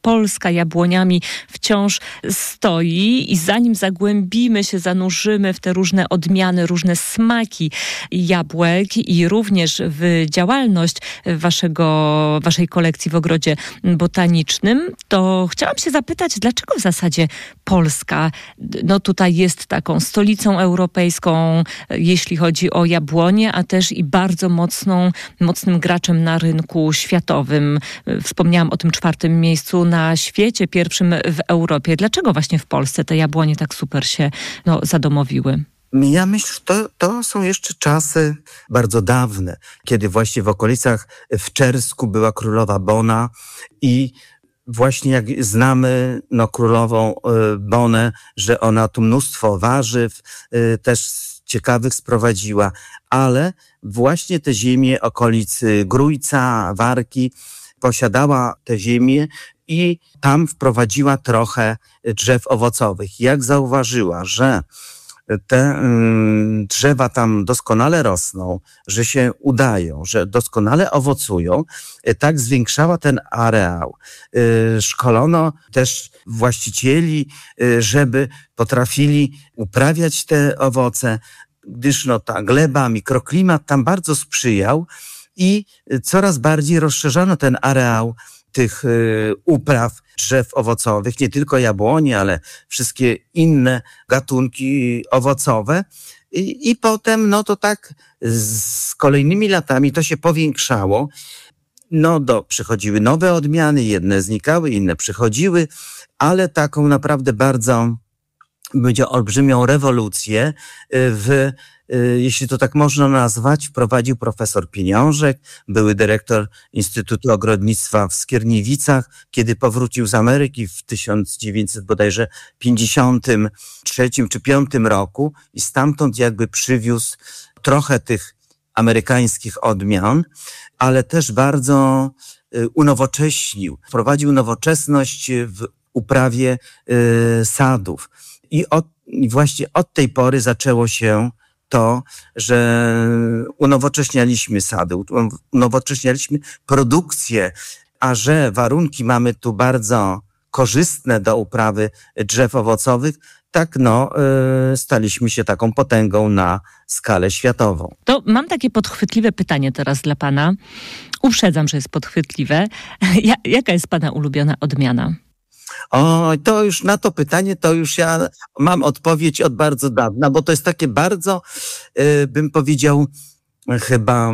Polska jabłoniami wciąż stoi i zanim zagłębimy się, zanurzymy w te różne odmiany, różne smaki jabłek i również w działalność waszej kolekcji w ogrodzie botanicznym, to chciałam się zapytać, dlaczego w zasadzie Polska tutaj jest taką stolicą europejską, jeśli chodzi o jabłonie, a też i bardzo mocnym graczem na rynku światowym. Wspomniałam o tym 4. miejscu na świecie, 1. w Europie. Dlaczego właśnie w Polsce te jabłonie tak super się zadomowiły? Ja myślę, że to są jeszcze czasy bardzo dawne, kiedy właśnie w okolicach w Czersku była królowa Bona i właśnie jak znamy królową Bonę, że ona tu mnóstwo warzyw też ciekawych sprowadziła, ale właśnie te ziemie okolicy Grójca, Warki posiadała te ziemię i tam wprowadziła trochę drzew owocowych. Jak zauważyła, że te drzewa tam doskonale rosną, że się udają, że doskonale owocują, tak zwiększała ten areał. Szkolono też właścicieli, żeby potrafili uprawiać te owoce, gdyż ta gleba, mikroklimat tam bardzo sprzyjał i coraz bardziej rozszerzano ten areał tych upraw drzew owocowych, nie tylko jabłonie, ale wszystkie inne gatunki owocowe. I potem, to tak z kolejnymi latami to się powiększało. Przychodziły nowe odmiany, jedne znikały, inne przychodziły, ale taką naprawdę bardzo, będzie olbrzymią rewolucję jeśli to tak można nazwać, wprowadził profesor Pieniążek, były dyrektor Instytutu Ogrodnictwa w Skierniewicach, kiedy powrócił z Ameryki w 1953 czy 5 roku i stamtąd jakby przywiózł trochę tych amerykańskich odmian, ale też bardzo unowocześnił, wprowadził nowoczesność w uprawie sadów. I właśnie od tej pory zaczęło się to, że unowocześnialiśmy sady, unowocześnialiśmy produkcję, a że warunki mamy tu bardzo korzystne do uprawy drzew owocowych, tak staliśmy się taką potęgą na skalę światową. To mam takie podchwytliwe pytanie teraz dla pana. Uprzedzam, że jest podchwytliwe. Jaka jest pana ulubiona odmiana? To już na to pytanie, to już ja mam odpowiedź od bardzo dawna, bo to jest takie bardzo, bym powiedział, chyba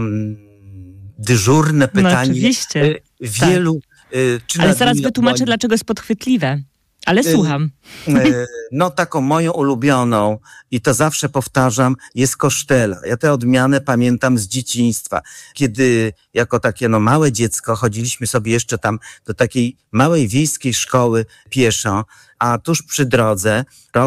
dyżurne pytanie. Oczywiście. Wielu. Tak. Ale zaraz wytłumaczę, dlaczego jest podchwytliwe. Ale słucham. Taką moją ulubioną, i to zawsze powtarzam, jest kosztela. Ja tę odmianę pamiętam z dzieciństwa. Kiedy jako takie małe dziecko chodziliśmy sobie jeszcze tam do takiej małej wiejskiej szkoły pieszo, a tuż przy drodze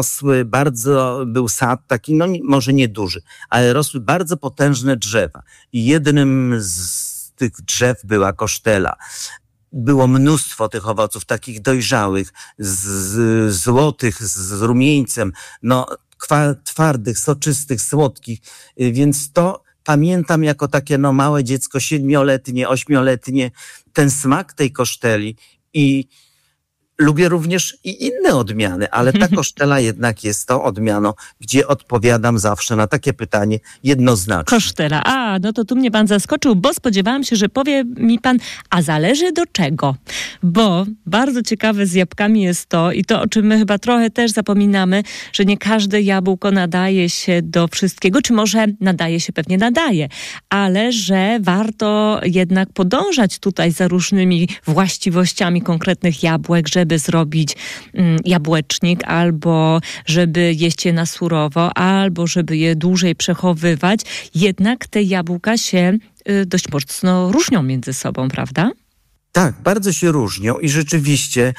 był sad taki, może nie duży, ale rosły bardzo potężne drzewa. I jednym z tych drzew była kosztela. Było mnóstwo tych owoców, takich dojrzałych, złotych, z rumieńcem, twardych, soczystych, słodkich, więc to pamiętam jako takie małe dziecko, 7-letnie, 8-letnie, ten smak tej koszteli i lubię również i inne odmiany, ale ta kosztela jednak jest tą odmianą, gdzie odpowiadam zawsze na takie pytanie jednoznacznie. Kosztela. To tu mnie pan zaskoczył, bo spodziewałam się, że powie mi pan, a zależy do czego? Bo bardzo ciekawe z jabłkami jest to, i to, o czym my chyba trochę też zapominamy, że nie każde jabłko nadaje się do wszystkiego, czy może pewnie nadaje, ale że warto jednak podążać tutaj za różnymi właściwościami konkretnych jabłek, żeby zrobić jabłecznik, albo żeby jeść je na surowo, albo żeby je dłużej przechowywać. Jednak te jabłka się dość mocno różnią między sobą, prawda? Tak, bardzo się różnią i rzeczywiście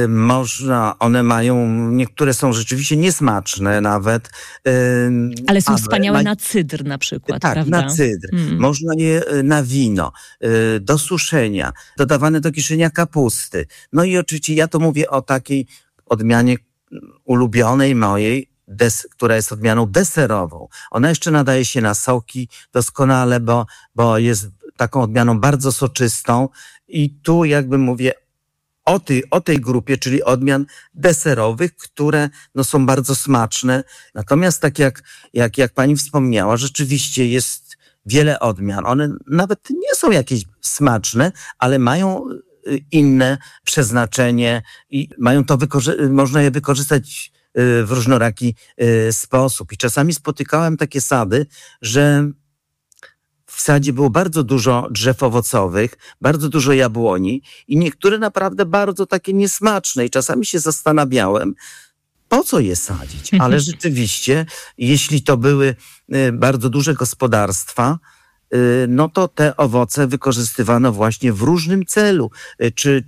one mają, niektóre są rzeczywiście niesmaczne nawet. Ale są wspaniałe na cydr na przykład, tak, prawda? Na cydr. Można je na wino, do suszenia, dodawane do kiszenia kapusty. I oczywiście ja to mówię o takiej odmianie ulubionej mojej, która jest odmianą deserową. Ona jeszcze nadaje się na soki doskonale, bo jest taką odmianą bardzo soczystą i tu jakby mówię o tej grupie, czyli odmian deserowych, które są bardzo smaczne. Natomiast tak jak pani wspomniała, rzeczywiście jest wiele odmian. One nawet nie są jakieś smaczne, ale mają inne przeznaczenie i mają to można je wykorzystać w różnoraki sposób. I czasami spotykałem takie sady, że w sadzie było bardzo dużo drzew owocowych, bardzo dużo jabłoni i niektóre naprawdę bardzo takie niesmaczne. I czasami się zastanawiałem, po co je sadzić? Ale rzeczywiście, jeśli to były bardzo duże gospodarstwa, no to te owoce wykorzystywano właśnie w różnym celu. Czy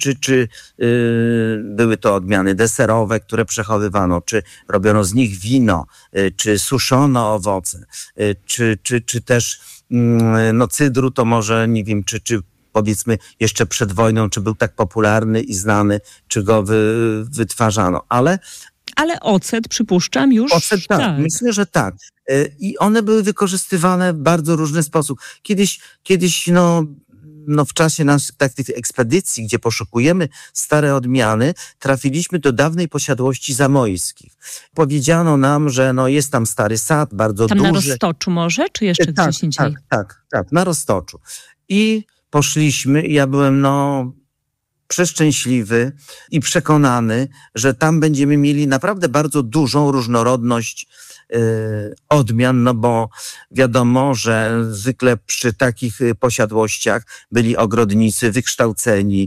były to odmiany deserowe, które przechowywano, czy robiono z nich wino, czy suszono owoce, czy też cydru, to może nie wiem, czy powiedzmy jeszcze przed wojną, czy był tak popularny i znany, czy go wytwarzano. Ale ocet, przypuszczam, już ocet, tak. Myślę, że tak. I one były wykorzystywane w bardzo różny sposób. Kiedyś w czasie naszych takich ekspedycji, gdzie poszukujemy stare odmiany, trafiliśmy do dawnej posiadłości zamojskich. Powiedziano nam, że jest tam stary sad, bardzo tam duży. Tam na Roztoczu może, czy jeszcze gdzieś indziej? Tak, na Roztoczu. I poszliśmy i ja byłem przeszczęśliwy i przekonany, że tam będziemy mieli naprawdę bardzo dużą różnorodność odmian, bo wiadomo, że zwykle przy takich posiadłościach byli ogrodnicy wykształceni,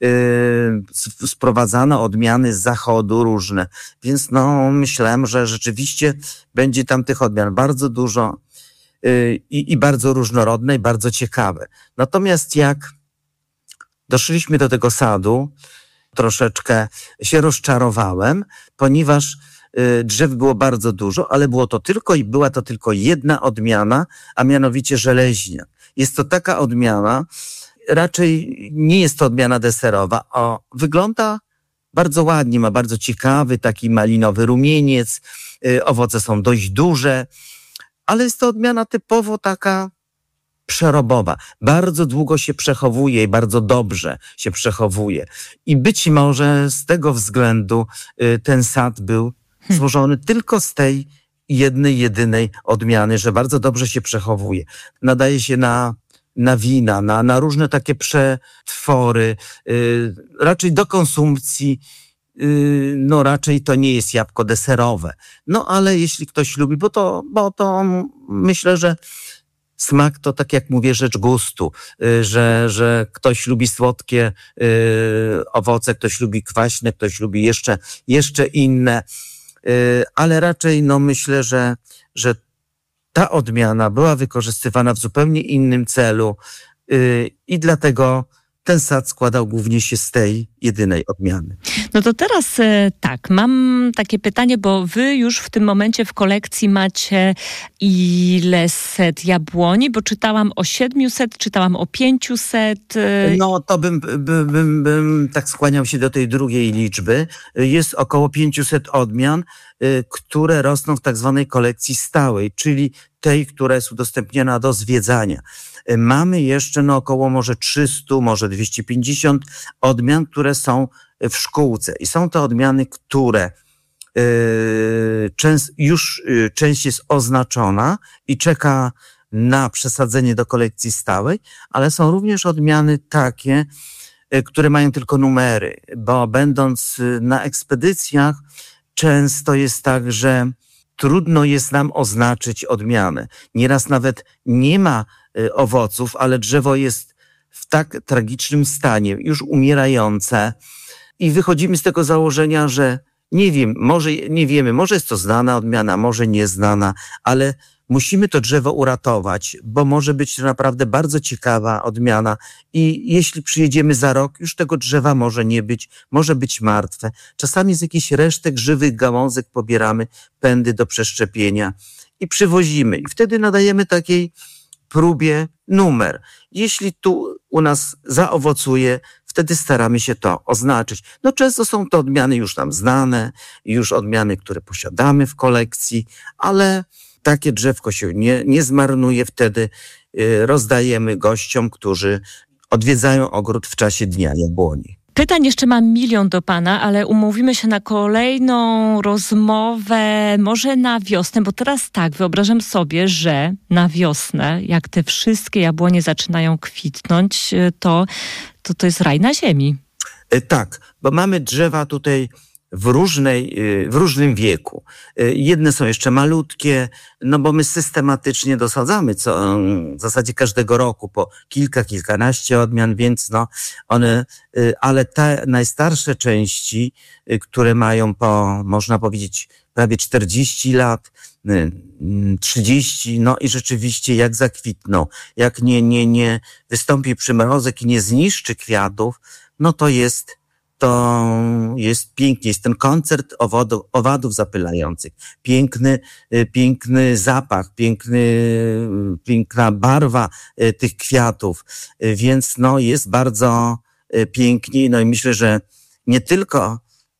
sprowadzano odmiany z zachodu różne, więc myślałem, że rzeczywiście będzie tam tych odmian bardzo dużo i bardzo różnorodne i bardzo ciekawe. Natomiast jak doszliśmy do tego sadu, troszeczkę się rozczarowałem, ponieważ drzew było bardzo dużo, ale była to tylko jedna odmiana, a mianowicie żeleźnia. Jest to taka odmiana, raczej nie jest to odmiana deserowa, wygląda bardzo ładnie, ma bardzo ciekawy taki malinowy rumieniec, owoce są dość duże, ale jest to odmiana typowo taka przerobowa. Bardzo długo się przechowuje i bardzo dobrze się przechowuje. I być może z tego względu ten sad był złożony tylko z tej jedynej odmiany, że bardzo dobrze się przechowuje. Nadaje się na wina, na różne takie przetwory, raczej do konsumpcji. Raczej to nie jest jabłko deserowe. Ale jeśli ktoś lubi, bo to myślę, że smak to, tak jak mówię, rzecz gustu, że ktoś lubi słodkie owoce, ktoś lubi kwaśne, ktoś lubi jeszcze inne, ale raczej myślę, że ta odmiana była wykorzystywana w zupełnie innym celu i dlatego ten sad składał głównie się z tej jedynej odmiany. No to teraz tak, mam takie pytanie, bo wy już w tym momencie w kolekcji macie ile set jabłoni? Bo czytałam o 700, czytałam o 500. To bym tak skłaniał się do tej drugiej liczby. Jest około 500 odmian, które rosną w tak zwanej kolekcji stałej, czyli tej, która jest udostępniona do zwiedzania. Mamy jeszcze około może 300, może 250 odmian, które są w szkółce. I są to odmiany, które część jest oznaczona i czeka na przesadzenie do kolekcji stałej, ale są również odmiany takie, które mają tylko numery, bo będąc na ekspedycjach często jest tak, że trudno jest nam oznaczyć odmianę. Nieraz nawet nie ma owoców, ale drzewo jest w tak tragicznym stanie, już umierające i wychodzimy z tego założenia, że nie wiemy, może jest to znana odmiana, może nieznana, ale musimy to drzewo uratować, bo może być to naprawdę bardzo ciekawa odmiana i jeśli przyjedziemy za rok, już tego drzewa może nie być, może być martwe. Czasami z jakichś resztek żywych gałązek pobieramy pędy do przeszczepienia i przywozimy i wtedy nadajemy takiej próbie numer. Jeśli tu u nas zaowocuje, wtedy staramy się to oznaczyć. Często są to odmiany już nam znane, już odmiany, które posiadamy w kolekcji, ale takie drzewko się nie zmarnuje, wtedy rozdajemy gościom, którzy odwiedzają ogród w czasie Dnia Jabłoni. Pytań jeszcze mam milion do pana, ale umówimy się na kolejną rozmowę, może na wiosnę, bo teraz tak, wyobrażam sobie, że na wiosnę, jak te wszystkie jabłonie zaczynają kwitnąć, to jest raj na ziemi. Tak, bo mamy drzewa tutaj w różnym wieku. Jedne są jeszcze malutkie, no bo my systematycznie dosadzamy w zasadzie każdego roku po kilkanaście odmian, więc ale te najstarsze części, które mają można powiedzieć, prawie 40 lat, 30, no i rzeczywiście jak zakwitną, jak nie wystąpi przymrozek i nie zniszczy kwiatów, no to jest pięknie. Jest ten koncert owadów zapylających. Piękny zapach, piękna barwa tych kwiatów. Więc jest bardzo pięknie. No i myślę, że nie tylko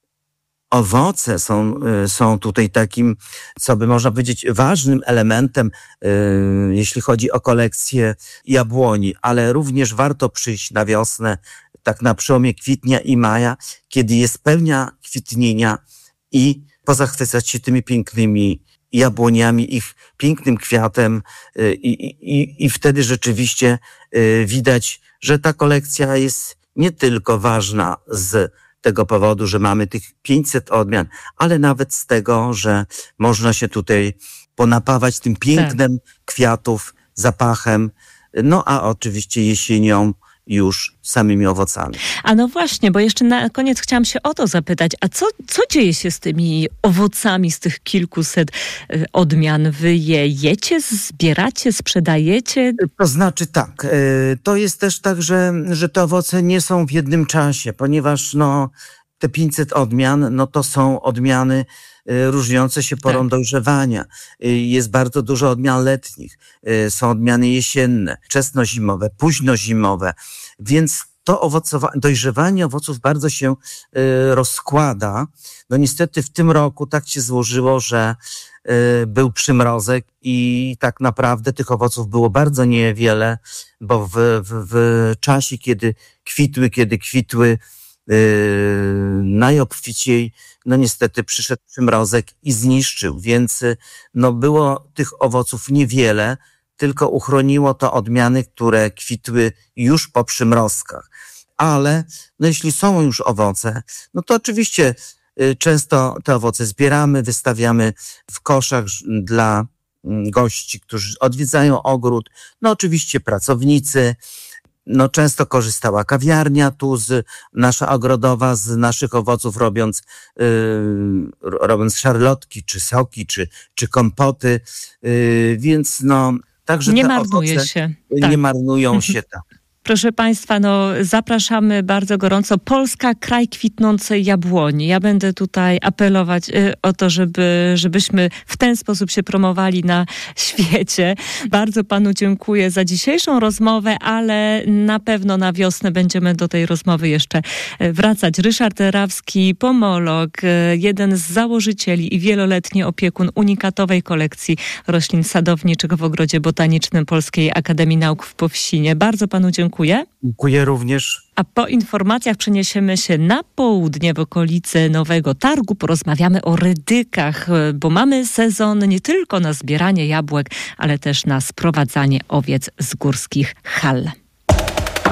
owoce są tutaj takim, co by można powiedzieć, ważnym elementem, jeśli chodzi o kolekcję jabłoni, ale również warto przyjść na wiosnę, tak na przełomie kwietnia i maja, kiedy jest pełnia kwitnienia i pozachwycać się tymi pięknymi jabłoniami, ich pięknym kwiatem i wtedy rzeczywiście widać, że ta kolekcja jest nie tylko ważna z tego powodu, że mamy tych 500 odmian, ale nawet z tego, że można się tutaj ponapawać tym pięknem kwiatów, zapachem, a oczywiście jesienią już samymi owocami. A no właśnie, bo jeszcze na koniec chciałam się o to zapytać, a co dzieje się z tymi owocami, z tych kilkuset odmian? Wy je jecie, zbieracie, sprzedajecie? To znaczy tak, to jest też tak, że te owoce nie są w jednym czasie, ponieważ te 500 odmian, to są odmiany różniące się porą dojrzewania. Jest bardzo dużo odmian letnich, są odmiany jesienne, wczesnozimowe, późnozimowe, więc to dojrzewanie owoców bardzo się rozkłada. Niestety w tym roku tak się złożyło, że był przymrozek i tak naprawdę tych owoców było bardzo niewiele, bo w czasie, kiedy kwitły najobficiej, niestety przyszedł przymrozek i zniszczył, więc było tych owoców niewiele, tylko uchroniło to odmiany, które kwitły już po przymrozkach. Ale jeśli są już owoce, to oczywiście często te owoce zbieramy, wystawiamy w koszach dla gości, którzy odwiedzają ogród, oczywiście pracownicy. Często korzystała kawiarnia nasza ogrodowa z naszych owoców, robiąc szarlotki, czy soki, czy kompoty, więc także nie te marnuje owoce się. Nie marnują się, tak. Proszę Państwa, zapraszamy bardzo gorąco. Polska, kraj kwitnącej jabłoni. Ja będę tutaj apelować o to, żebyśmy w ten sposób się promowali na świecie. Bardzo Panu dziękuję za dzisiejszą rozmowę, ale na pewno na wiosnę będziemy do tej rozmowy jeszcze wracać. Ryszard Rawski, pomolog, jeden z założycieli i wieloletni opiekun unikatowej kolekcji roślin sadowniczych w Ogrodzie Botanicznym Polskiej Akademii Nauk w Powsinie. Bardzo Panu dziękuję. Dziękuję również. A po informacjach przeniesiemy się na południe w okolice Nowego Targu. Porozmawiamy o rydykach, bo mamy sezon nie tylko na zbieranie jabłek, ale też na sprowadzanie owiec z górskich hal.